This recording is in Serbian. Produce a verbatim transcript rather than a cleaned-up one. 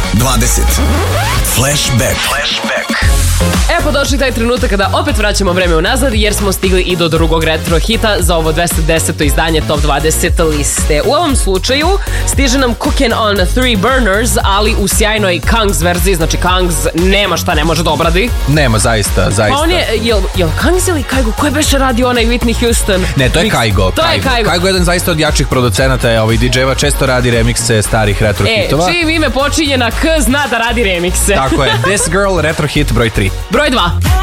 dvadeset. Flashback. Flashback. E, pa došli taj trenutak kada opet vraćamo vreme unazad jer smo stigli i do drugog retro hita za ovo dvesta deseto izdanje Top dvadeset liste. U ovom slučaju stiže nam Cookin' on Three Burners, ali u sjajnoj Kangs verziji, znači Kangs nema šta ne može da obradi. Nema, zaista, zaista. Pa on je, jel, jel Kangs ili Kaigo? Ko je beše radio onaj Whitney Houston? Ne, to je Kaigo. To je Kaigo. Kaigo je jedan zaista od jačih producenata, je ovaj D J-eva, često radi remikse starih retro e, hitova. E, čim ime počinje na K, zna da radi remikse. Tako je. This Girl retro hit broj tri. Broj dva.